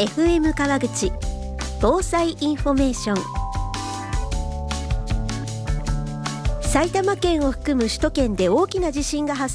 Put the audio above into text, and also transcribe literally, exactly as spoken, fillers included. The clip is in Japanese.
エフエム 川口防災インフォメーション。埼玉県を含む首都圏で大きな地震が発